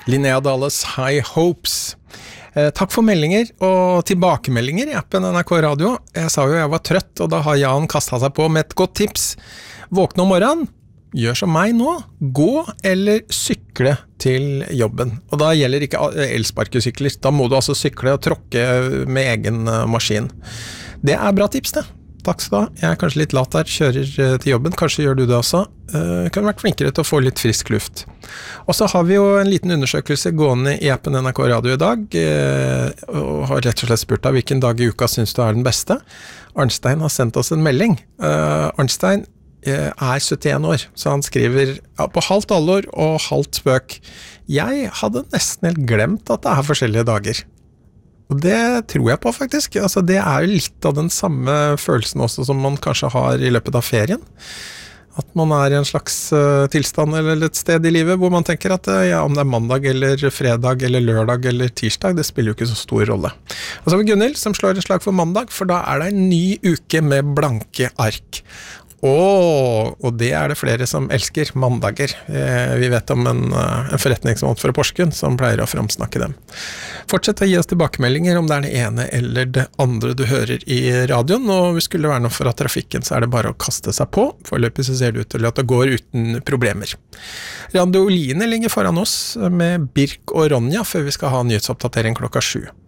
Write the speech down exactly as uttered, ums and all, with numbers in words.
Linnea Dales High Hopes. Eh, takk for meldinger og tilbakemeldinger i appen N R K Radio. Jeg sa jo jeg var trøtt, og da har Jan kastet seg på med et godt tips. Våkne om morgenen, gjør som meg nå, gå eller sykle til jobben. Og da gjelder ikke elsparkesykler, da må du altså sykle og tråkke med egen maskin. Det er bra tips det. Takk skal du ha. Jeg er kanskje litt lat der, kjører til jobben. Kanskje gjør du det også. Uh, kan vært flinkere til å få litt frisk luft. Og så har vi jo en liten undersøkelse gående i appen N R K Radio i dag, uh, og har rett og slett spurt av hvilken dag i uka synes du er den beste. Arnstein har sendt oss en melding. Uh, Arnstein uh, er syttien år, så han skriver ja, på halvt alvor og halvt spøk. Jeg hadde nesten helt glemt at det er forskjellige dager. Og det tror jeg på faktisk. Altså, det er jo litt av den samme følelsen også som man kanskje har i løpet av ferien. At man er i en slags uh, tilstand eller et sted i livet hvor man tenker at uh, ja, om det er mandag eller fredag eller lørdag eller tirsdag, det spiller jo ikke så stor rolle. Og så har vi Gunnhild som slår et slag for mandag, for da er det en ny uke med blanke ark. Åh, og det er det flere som elsker, mandager. Eh, vi vet om en, en forretningsmann fra Porsgrunn som pleier å framsnakke dem. Fortsett å gi oss tilbakemeldinger om det er det ene eller det andre du hører i radioen, og hvis det skulle være noe for trafikken, så er det bare å kaste seg på. Foreløpig så ser det ut til at det går uten problemer. Radio Oline ligger foran oss med Birk og Ronja før vi skal ha nyhetsoppdatering klokka sju.